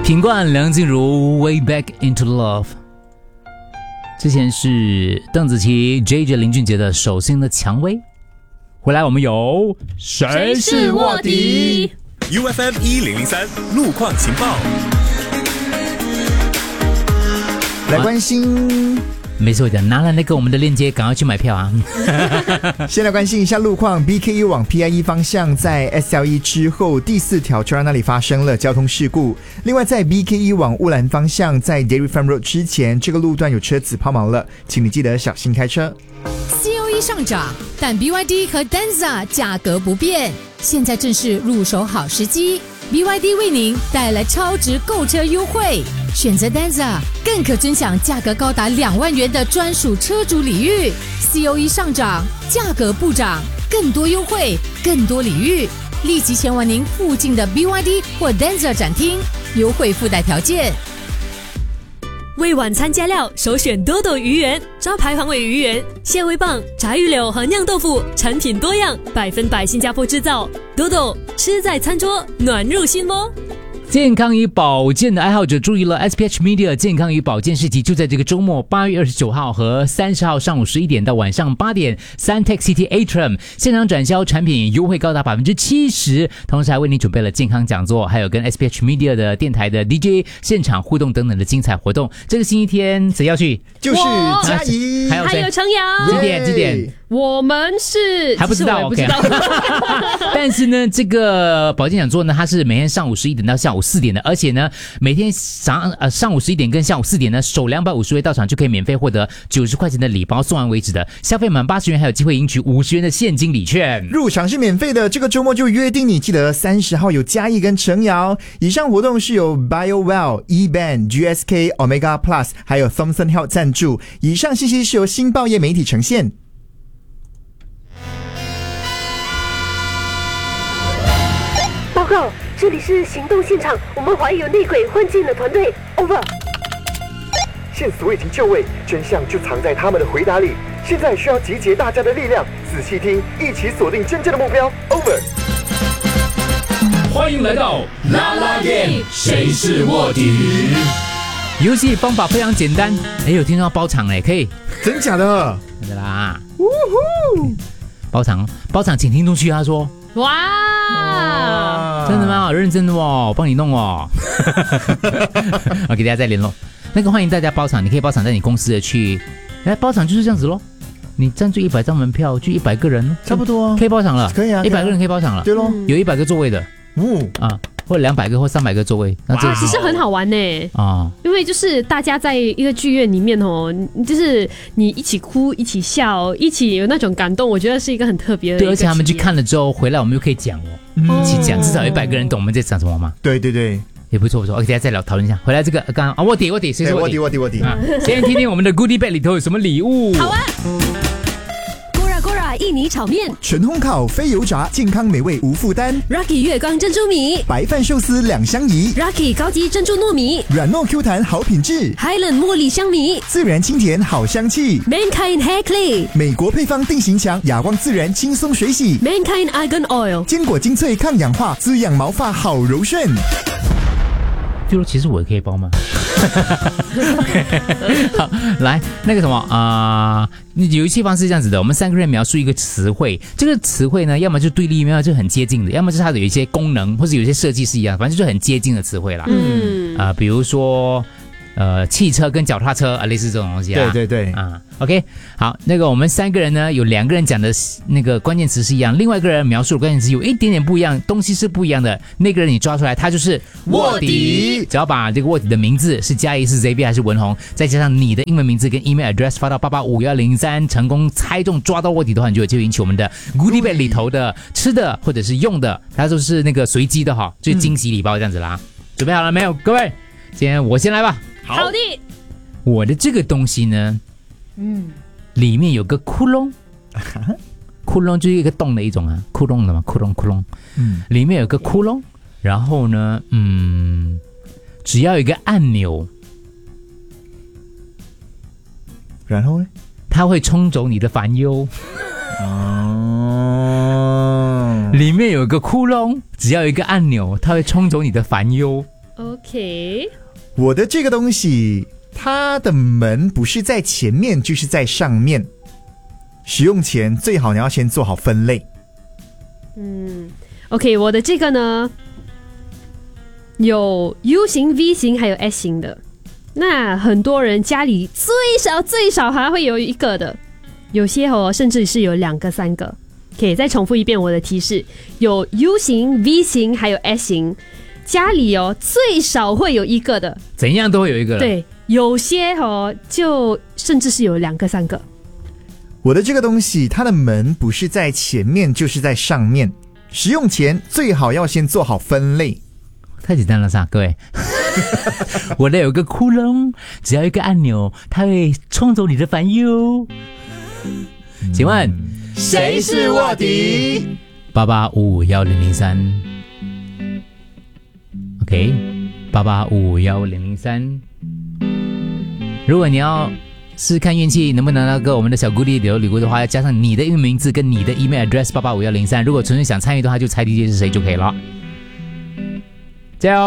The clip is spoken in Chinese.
品冠、梁静茹 Way Back Into Love， 之前是邓紫棋 JJ 林俊杰的手心的蔷薇。回来我们有谁是卧底 UFM 1003路况情报， 来关心。 没错的，拿了那个我们的链接，赶快去买票啊！ 先来关心一下路况 ，BKE 往 PIE 方向在 SLE 之后第4条车那里发生了交通事故。另外，在 BKE 往乌兰方向在 Dairy Farm Road 之前，这个路段有车子抛锚了，请你记得小心开车。 COE 上涨，但 BYD 和 Denza 价格不变，现在正是入手好时机。BYD 为您带来超值购车优惠，选择 Denza 更可尊享价格高达2万元的专属车主礼遇。COE 上涨，价格不涨，更多优惠，更多礼遇，立即前往您附近的 BYD 或 Denza 展厅，优惠附带条件。 为晚餐加料，首选多多鱼圆，招牌黄尾鱼圆、蟹味棒、炸鱼柳和酿豆腐，产品多样，100%新加坡制造。多多吃在餐桌，暖入心窝。 健康与保健的爱好者注意了 ，SPH Media 健康与保健市集就在这个周末8月29号和30号上午11点到晚上8点 Suntec City Atrium 现场展销，产品优惠高达70%，同时还为你准备了健康讲座，还有跟 SPH Media 的电台的 DJ 现场互动等等的精彩活动。这个星期天谁要去？ 就是嘉怡， 还有程瑶。 几点？ 我们是还不知道 ，OK。 但是呢，这个保健讲座呢，它是每天上午11点到下午4点的，而且呢，每天上午11点跟下午4点呢，首250位到场就可以免费获得90块钱的礼包，送完为止的。消费满80元还有机会赢取50元的现金礼券。 入场是免费的，这个周末就约定你，记得30号有嘉义跟程瑶。以上活动是由 BioWell、eBand、GSK、Omega Plus 还有 Thomson Health 赞助。以上信息是由新报业媒体呈现。 报告，这里是行动现场，我们怀疑有内鬼混进了团队。Over。 线索已经就位，真相就藏在他们的回答里。现在需要集结大家的力量，仔细听，一起锁定真正的目标。Over。 欢迎来到啦啦 game， 谁是卧底？ 游戏方法非常简单，有听到包场嘞，可以？ 真假的？ 真的啦！包场，请听众去。他说。 哇， 真的吗？认真的哦，我帮你弄哦。我给大家再联络。那个欢迎大家包场，你可以包场在你公司的去。来包场就是这样子咯，你赞助100张门票，就100个人， 差不多可以包场了。 可以啊 ，100个人可以包场了。 对咯， 有100个座位的。或者200个或300个座位，那这其实很好玩呢因为就是大家在一个剧院里面就是你一起哭、一起笑、一起有那种感动，我觉得是一个很特别的。 对，而且他们去看了之后回来，我们又可以讲一起讲，至少100个人懂我们在讲什么嘛。 对， 也不错。OK， 大家再讨论一下。回来这个刚刚卧底，谁是卧底？ 卧底。 先听听我们的 Goodie Bag 里头有什么礼物。 好啊。印尼炒面， 纯烘烤非油炸，健康美味无负担。 Rocky 月光珍珠米， 白饭寿司2相宜。 Rocky 高级珍珠糯米， 软糯 Q 弹好品质。 Highland 茉莉香米， 自然清甜好香气。 Mankind Hair Clay， 美国配方定型强，哑光自然轻松水洗。 Mankind Argan Oil， 坚果精粹抗氧化，滋养毛发好柔顺。 就说其实我也可以包吗？好，来那个什么游戏方式是这样子的，我们3个人描述一个词汇，这个词汇呢，要么就对立，要么就很接近的，要么就是它的有一些功能或者有一些设计是一样，反正就是很接近的词汇啦。比如说汽车跟脚踏车类似这种东西啊。 对 OK， 好，那个我们3个人呢，有2个人讲的那个关键词是一样，另外一个人描述的关键词有一点点不一样，东西是不一样的。那个人你抓出来，他就是卧底。只要把这个卧底的名字是嘉怡、是 ZB 还是文红，再加上你的英文名字跟 email address 发到8851003，成功猜中抓到卧底的话，你就有机会引起我们的 Goodie Bag 里头的吃的或者是用的，它都是那个随机的哈，就是惊喜礼包这样子啦。准备好了没有，各位？我先来吧。 好的。 我的这个东西呢，里面有个窟窿，窟窿就是一个洞的一种啊，窟窿的嘛，窟窿，里面有个窟窿，然后呢，只要有一个按钮， 然后呢， 它会冲走你的烦忧。里面有个窟窿，只要有一个按钮，它会冲走你的烦忧。 OK， 我的这个东西，它的门不是在前面就是在上面，使用前最好你要先做好分类。 OK， 我的这个呢有 U 型、V 型还有 S 型的。那很多人家里最少还会有一个的，有些甚至是有2个、3个。可以再重复一遍我的提示，有 U 型、V 型还有 S 型，家里最少会有一个的， 怎样都会有一个。 对，有些就甚至是有2个、3个。 我的这个东西，它的门不是在前面就是在上面，使用前最好要先做好分类。 太简单了各位。我的有个窟窿，只要一个按钮，它会冲走你的烦忧。请问谁是卧底 ？88551003 OK 88551003。如果你要试看运气能不能我们的小鼓励留礼物的话，要加上你的英文名字跟你的 email address 885103。如果纯粹想参与的话，就猜 DJ 是谁就可以了。加油！